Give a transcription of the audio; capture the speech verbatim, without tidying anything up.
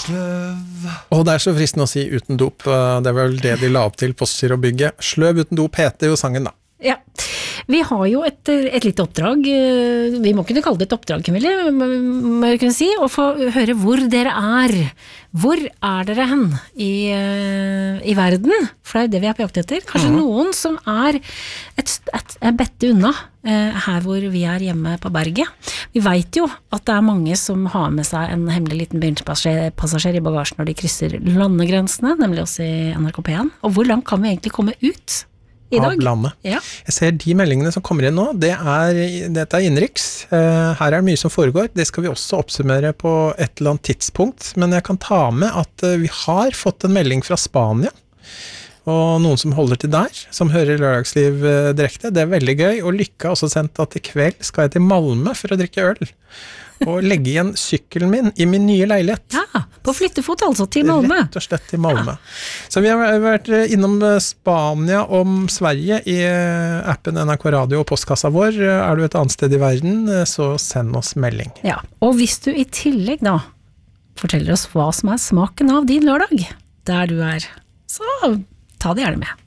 Sløv. Og det er så fristende å si uten dop. Det er vel det de la opp til Postgirobygget. Sløv uten dop heter jo sangen da. Ja, vi har jo et, et litt oppdrag, vi må kunne kalle det et oppdrag, Camille, må jeg kunne si, og få høre hvor dere er. Hvor er dere hen i, i verden? For det er jo det vi er på jakt etter. Kanskje mm. noen som er et, et, et bette unna her hvor vi er hjemme på berget. Vi vet jo at det er mange som har med seg en hemmelig liten begynnelspassasjer i bagasjen når de krysser landegrensene, nemlig også i N R K P en. Og hvor langt kan vi egentlig komme ut? Av landet. Ja. Jeg ser de meldingene som kommer inn nå, det er, dette er innenriks. Her er det mye som foregår. Det skal vi også oppsummere på et eller annet tidspunkt, men jeg kan ta med at vi har fått en melding fra Spania, og noen som holder til der, som hører Lørdagsliv direkte. Det er veldig gøy, og Lykke har også sendt at i kveld skal jeg til Malmö for å drikke øl, og legge igjen sykkelen min i min nye leilighet. Ja, på flyttefot altså, til Malmö. Rett og slett til Malmö. Ja. Så vi har vært innom Spania om Sverige i appen N R K Radio og postkassa vår. Er du et annet sted i verden, så send oss melding. Ja, og hvis du i tillegg da forteller oss hva som er smaken av din lørdag, der du er, så ta det gjerne med.